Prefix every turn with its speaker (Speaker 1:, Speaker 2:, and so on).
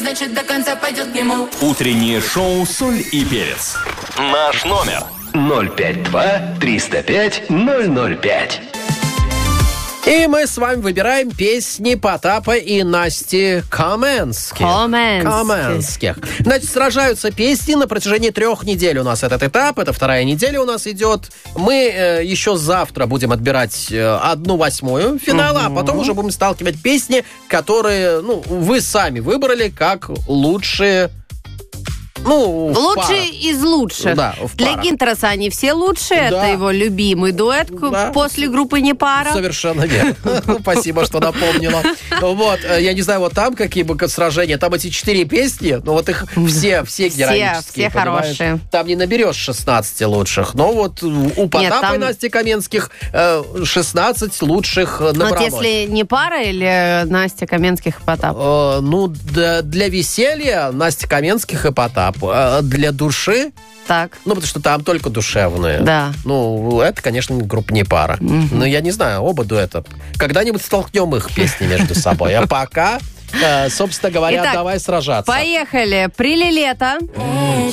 Speaker 1: значит до конца пойдет к нему.
Speaker 2: Утреннее шоу «Соль и перец». Наш номер.
Speaker 3: 052-305-005.
Speaker 4: И мы с вами выбираем песни Потапа и Насти Каменских. Значит, сражаются песни на протяжении 3 недель. У нас этот этап, это 2-я неделя у нас идет. Мы еще завтра будем отбирать 1/8 финала, а потом уже будем сталкивать песни, которые, вы сами выбрали как лучшие.
Speaker 5: Лучшие из лучших.
Speaker 4: Да,
Speaker 5: Для Гинтераса они все лучшие.
Speaker 4: Да.
Speaker 5: Это его любимый дуэт после группы «Не пара».
Speaker 4: Совершенно верно. Спасибо, что напомнила. Вот, я не знаю, вот там какие бы сражения. Там эти 4 песни, вот их все героические.
Speaker 5: Все хорошие.
Speaker 4: Там не наберешь 16 лучших. Но вот у Потапа и Насти Каменских 16 лучших набралось.
Speaker 5: Вот если «Не пара» или Настя Каменских и Потап?
Speaker 4: Для веселья Настя Каменских и Потап. Для души,
Speaker 5: так.
Speaker 4: потому что там только душевные.
Speaker 5: Да.
Speaker 4: Это, конечно, группа «Не пара». Но я не знаю, оба дуэта. Когда-нибудь столкнем их песни между собой. А пока, собственно говоря,
Speaker 5: Итак,
Speaker 4: давай сражаться.
Speaker 5: Поехали. Прилилета.